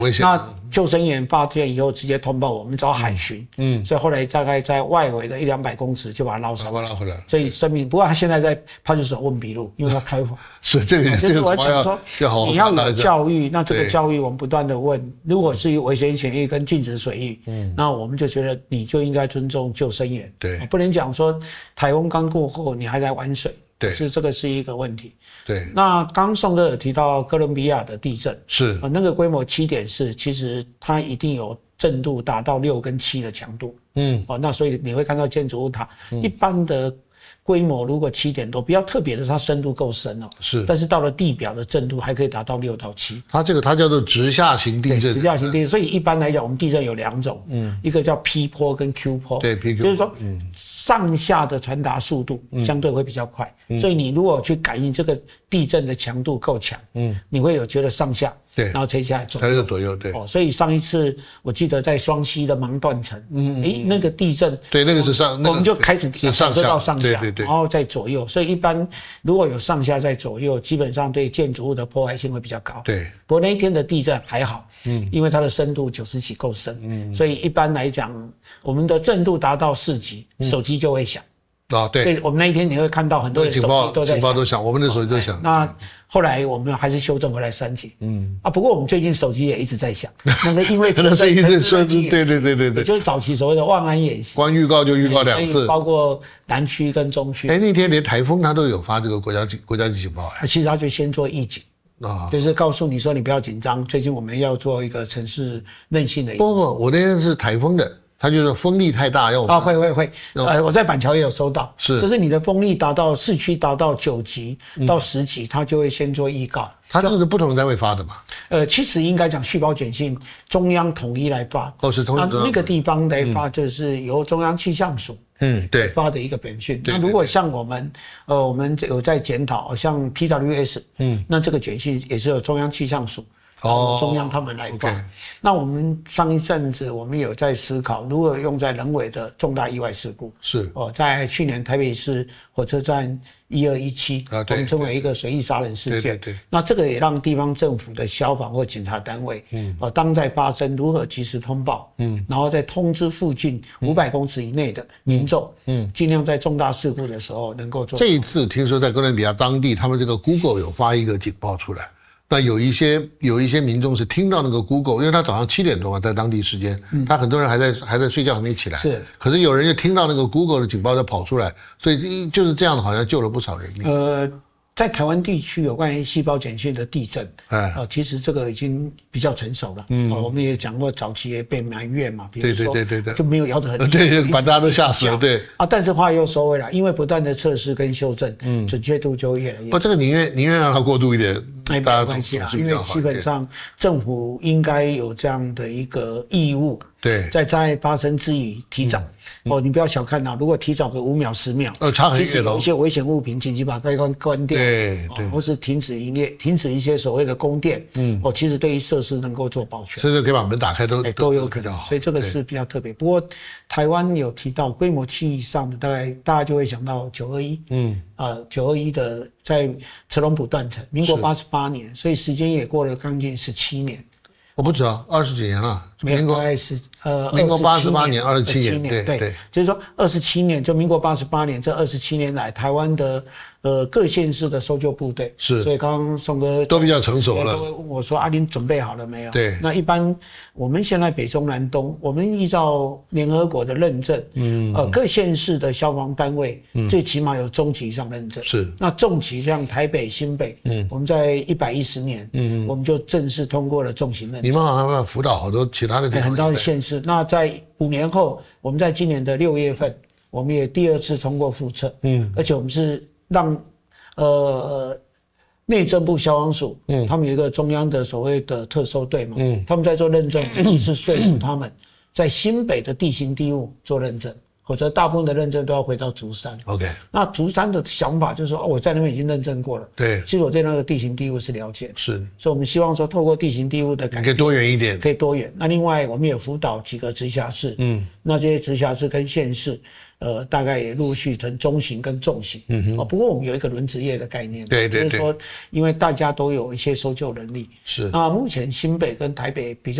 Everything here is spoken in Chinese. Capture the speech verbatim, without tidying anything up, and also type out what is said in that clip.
危险。 那救生员发现以后直接通报我们找海巡，嗯，所以后来大概在外围的一两百公尺就把它捞上来， 把它捞回来了。 所以生命，不过他现在在派出所问笔录，因为他开放。 是这个， 就是我讲说，你要有教育，那这个教育我们不断的问，如果是危险水域跟禁止水域，嗯，那我们就觉得你就应该尊重救生员， 对， 不能讲说台风刚过后你还在玩水， 对， 是这个是一个问题。 对， 那刚宋哥有提到哥伦比亚的地震， 是、 呃、那个规模 七点四， 其实它一定有震度达到六跟七的强度，嗯，哦，那所以你会看到建筑物它、嗯、一般的规模如果七点多，比较特别的，它深度够深哦， 是， 但是到了地表的震度还可以达到六到七。 它这个它叫做直下型地震， 直下型地震。所以一般来讲，我们地震有两种，嗯，一个叫 P 波跟 Q 波， 对 ，P Q， 就是说，嗯，上下的传达速度相对会比较快，嗯、所以你如果去感应这个地震的强度够强，嗯，你会有觉得上下。 对， 然后垂下来左右， 它是左右，对。 哦，所以上一次我记得在双溪的芒段层，嗯，诶，那个地震， 对，那个是上，那个、 我们就开始是上下到上下， 对对对， 然后再左右。所以一般如果有上下在左右，基本上对建筑物的破坏性会比较高。 对， 不过那一天的地震还好，嗯，因为它的深度九十几够深，嗯，所以一般来讲，我们的震度达到四级，手机就会响。 啊、哦，对， 所以我们那一天你会看到很多人手机都在响， 警报都响，我们的手机都响。 哦、那后来我们还是修正回来三级，嗯啊，不过我们最近手机也一直在响，那个因为可能是一直说，对对对对对， 就是早期所谓的万安演习， 光预告就预告两次， 包括南区跟中区。 哎，那天连台风它都有发这个国家国家级警报，哎， 其实他就先做预警。啊，就是告诉你说你不要紧张，最近我们要做一个城市韧性的。 不不，我那天是台风的。它就是风力太大，要啊，会会会，呃，我在板桥也有收到， 是， 就是你的风力达到市区达到九级到十级，它就会先做预告。 它这个是不同单位发的嘛？ 呃，其实应该讲续保简讯，中央统一来发。 哦，是统一。 那那个地方来发，就是由中央气象署嗯对发的一个简讯。那如果像我们，呃，我们有在检讨，像 P W S， 嗯，那这个简讯也是由中央气象署。哦，中央他们来发。Okay. 那我们上一阵子我们有在思考，如何用在人为的重大意外事故。 是哦，在去年台北市火车站一二一七，我们称为一个随意杀人事件。 对对对。 那这个也让地方政府的消防或警察单位，嗯，哦，当在发生如何及时通报，嗯，然后再通知附近五百公尺以内的民众，嗯，尽量在重大事故的时候能够做。 这一次听说在哥伦比亚当地，他们这个 Google 有发一个警报出来。那有一些有一些民众是听到那个 Google， 因为他早上七点多嘛，在当地时间，嗯、他很多人还在还在睡觉，还没起来。 是， 可是有人就听到那个 Google 的警报就跑出来，所以就是这样的，好像救了不少人命。 呃，在台湾地区有关于细胞简讯的地震， 哎， 呃，其实这个已经比较成熟了。嗯、呃，我们也讲过，早期也被埋怨嘛，比如说对对对对对， 就没有摇得很厉害， 对对，把大家都吓死了。对啊，但是话又说回来，因为不断的测试跟修正，嗯，准确度就会越来越。 不，这个宁愿宁愿让它过度一点。 没关系啦，因为基本上政府应该有这样的一个义务， 对， 在灾害发生之余提早。嗯、哦，你不要小看啊，如果提早个五秒、十秒， 呃，差很远。 其实有一些危险物品，紧急把开关关掉， 对对、 哦，或是停止营业，停止一些所谓的供电，嗯，哦，其实对于设施能够做保全， 甚至可以把门打开都、 欸、都有可能，所以这个是比较特别。不过台湾有提到规模七以上的，大概大家就会想到九二一，嗯，啊，九二一的在车龙埔断层，民国八十八年，所以时间也过了将近十七年。 我不知道，二十几年了。 民国大是呃， 民国八十八年，二十七年， 对对, 对，就是说二十七年，就民国八十八年这二十七年来，台湾的呃各县市的搜救部队是， 所以刚刚宋哥都比较成熟了。 都会问我说：“阿林准备好了没有？” 对， 那一般我们现在北中南东，我们依照联合国的认证，嗯，呃，各县市的消防单位，嗯，最起码有中级以上认证。 是， 那重级像台北、新北，嗯，我们在一百一十年，嗯，我们就正式通过了重型认证。 你们好像辅导好多其他的地方， 很多县市。那在五年后，我们在今年的六月份，我们也第二次通过复测，嗯，而且我们是让呃内政部消防署，嗯，他们有一个中央的所谓的特搜队嘛，嗯，他们在做认证，是说服他们在新北的地形地物做认证。否则大部分的认证都要回到竹山。 OK， 那竹山的想法就是说，哦，我在那边已经认证过了。 对， 其实我对那个地形地物是了解的。 是， 所以我们希望说，透过地形地物的改变， 可以多元一点， 可以多元。那另外，我们也辅导几个直辖市，嗯，那这些直辖市跟县市， 呃，大概也陆续成中型跟重型。嗯哼。哦，不过我们有一个轮值业的概念， 对对对， 就是说，因为大家都有一些搜救能力， 是。 那目前新北跟台北比较。